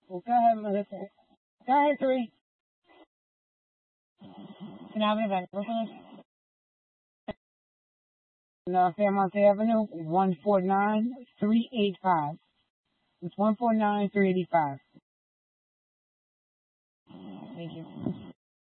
Well, go ahead, Melissa. Go ahead, three. Can I have an event? Fairmont Avenue, 149-385. It's 149-385. Thank you.